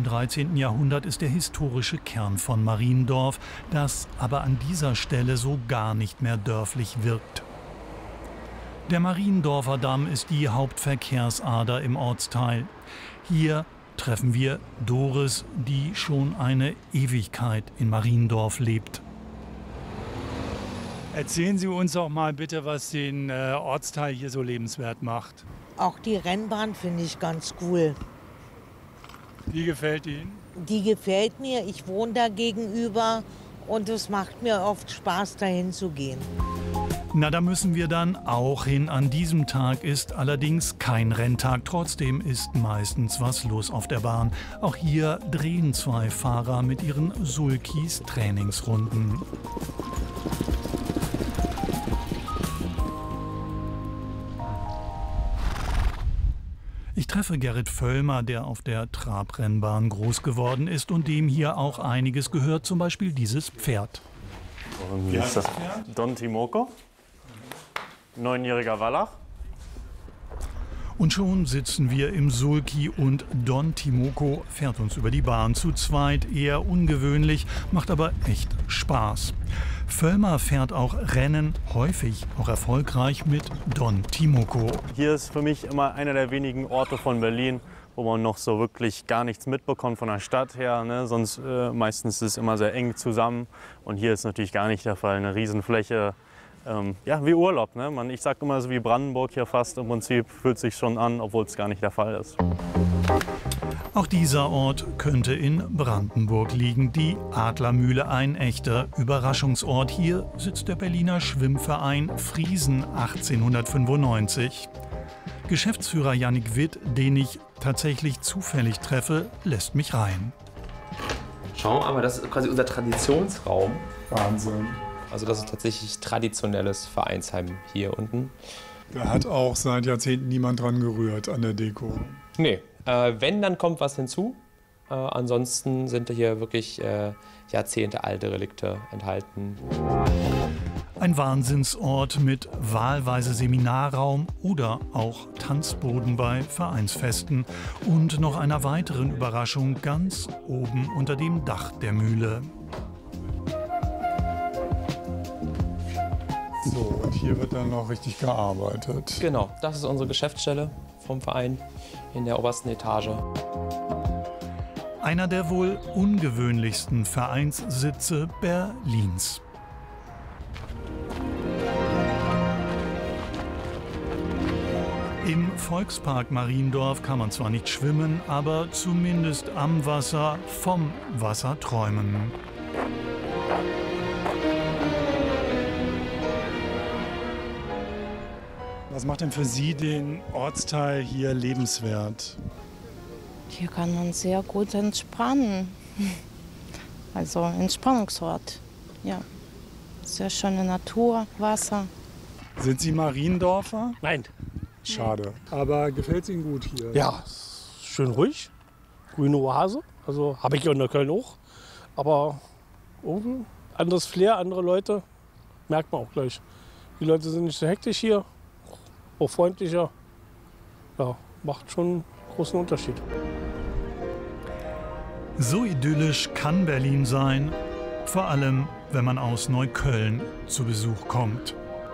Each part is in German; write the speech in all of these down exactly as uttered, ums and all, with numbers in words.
dreizehnten Jahrhundert ist der historische Kern von Mariendorf, das aber an dieser Stelle so gar nicht mehr dörflich wirkt. Der Mariendorfer Damm ist die Hauptverkehrsader im Ortsteil. Hier treffen wir Doris, die schon eine Ewigkeit in Mariendorf lebt. Erzählen Sie uns doch mal bitte, was den äh, Ortsteil hier so lebenswert macht. Auch die Rennbahn finde ich ganz cool. Wie gefällt Ihnen? Die gefällt mir. Ich wohne da gegenüber und es macht mir oft Spaß, dahin zu gehen. Na, da müssen wir dann auch hin. An diesem Tag ist allerdings kein Renntag. Trotzdem ist meistens was los auf der Bahn. Auch hier drehen zwei Fahrer mit ihren Sulkis Trainingsrunden. Ich treffe Gerrit Völlmer, der auf der Trabrennbahn groß geworden ist und dem hier auch einiges gehört, zum Beispiel dieses Pferd. Und wie ist das? Don Timoko, neunjähriger Wallach. Und schon sitzen wir im Sulki und Don Timoko fährt uns über die Bahn. Zu zweit, eher ungewöhnlich, macht aber echt Spaß. Völlmer fährt auch Rennen, häufig auch erfolgreich mit Don Timoko. Hier ist für mich immer einer der wenigen Orte von Berlin, wo man noch so wirklich gar nichts mitbekommt von der Stadt her. Ne? Sonst äh, meistens ist es immer sehr eng zusammen. Und hier ist natürlich gar nicht der Fall. Eine Riesenfläche, ähm, ja, wie Urlaub. Ne? Man, ich sage immer so wie Brandenburg hier fast im Prinzip, fühlt sich schon an, obwohl es gar nicht der Fall ist. Auch dieser Ort könnte in Brandenburg liegen. Die Adlermühle, ein echter Überraschungsort. Hier sitzt der Berliner Schwimmverein Friesen achtzehnhundertfünfundneunzig. Geschäftsführer Jannik Witt, den ich tatsächlich zufällig treffe, lässt mich rein. Schau mal, das ist quasi unser Traditionsraum. Wahnsinn. Also das ist tatsächlich traditionelles Vereinsheim hier unten. Da hat auch seit Jahrzehnten niemand dran gerührt an der Deko. Nee. Äh, wenn, dann kommt was hinzu. Äh, ansonsten sind hier wirklich äh, jahrzehntealte Relikte enthalten. Ein Wahnsinnsort mit wahlweise Seminarraum oder auch Tanzboden bei Vereinsfesten. Und noch einer weiteren Überraschung ganz oben unter dem Dach der Mühle. So, und hier wird dann noch richtig gearbeitet. Genau, das ist unsere Geschäftsstelle vom Verein in der obersten Etage. Einer der wohl ungewöhnlichsten Vereinssitze Berlins. Im Volkspark Mariendorf kann man zwar nicht schwimmen, aber zumindest am Wasser vom Wasser träumen. Was macht denn für Sie den Ortsteil hier lebenswert? Hier kann man sehr gut entspannen. Also Entspannungsort. Ja. Sehr schöne Natur, Wasser. Sind Sie Mariendorfer? Nein. Schade. Aber gefällt es Ihnen gut hier? Ja, schön ruhig. Grüne Oase. Also habe ich ja in der Köln auch. Aber irgendwie anderes Flair, andere Leute. Merkt man auch gleich. Die Leute sind nicht so hektisch hier. Auch freundlicher. Ja, macht schon einen großen Unterschied. So idyllisch kann Berlin sein, vor allem wenn man aus Neukölln zu Besuch kommt.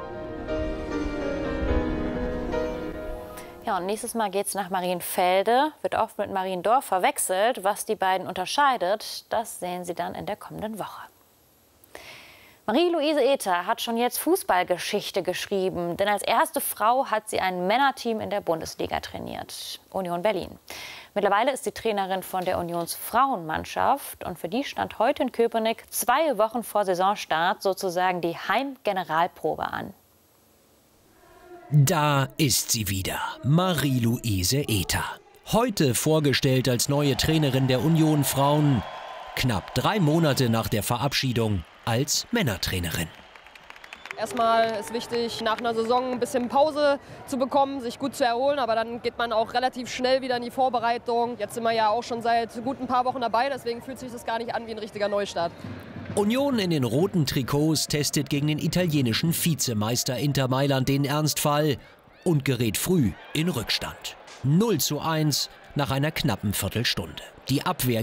Ja, und nächstes Mal geht es nach Marienfelde, wird oft mit Mariendorf verwechselt. Was die beiden unterscheidet, das sehen Sie dann in der kommenden Woche. Marie-Louise Ether hat schon jetzt Fußballgeschichte geschrieben, denn als erste Frau hat sie ein Männerteam in der Bundesliga trainiert, Union Berlin. Mittlerweile ist sie Trainerin von der Unionsfrauenmannschaft und für die stand heute in Köpenick zwei Wochen vor Saisonstart sozusagen die Heimgeneralprobe an. Da ist sie wieder, Marie-Louise Ether. Heute vorgestellt als neue Trainerin der Union Frauen, knapp drei Monate nach der Verabschiedung als Männertrainerin. Erstmal ist wichtig, nach einer Saison ein bisschen Pause zu bekommen, sich gut zu erholen. Aber dann geht man auch relativ schnell wieder in die Vorbereitung. Jetzt sind wir ja auch schon seit gut ein paar Wochen dabei, deswegen fühlt sich das gar nicht an wie ein richtiger Neustart. Union in den roten Trikots testet gegen den italienischen Vizemeister Inter Mailand den Ernstfall und gerät früh in Rückstand. null zu eins nach einer knappen Viertelstunde. Die Abwehr